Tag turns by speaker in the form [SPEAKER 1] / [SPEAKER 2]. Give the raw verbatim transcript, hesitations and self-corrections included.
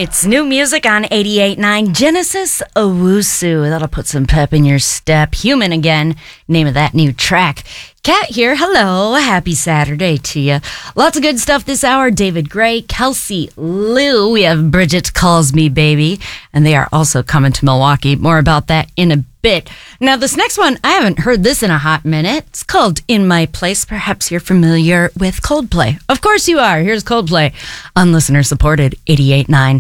[SPEAKER 1] It's new music on eighty-eight point nine Genesis Owusu. That'll put some pep in your step. Human Again, name of that new track. Kat here. Hello. Happy Saturday to you. Lots of good stuff this hour. David Gray, Kelsey Lou. We have Bridget Calls Me Baby. And they are also coming to Milwaukee. More about that in a bit. Now, this next one, I haven't heard this in a hot minute. It's called In My Place. Perhaps you're familiar with Coldplay. Of course you are. Here's Coldplay on listener-supported eighty-eight point nine.